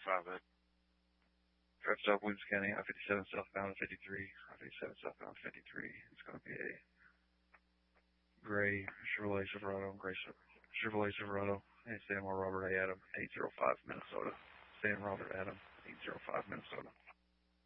5 at Trap Stop, Williams County, I-57 southbound 53, I-57 southbound 53. It's going to be a gray Chevrolet Silverado, and San Robert Adam, 805 Minnesota. San Robert Adam, 805 Minnesota.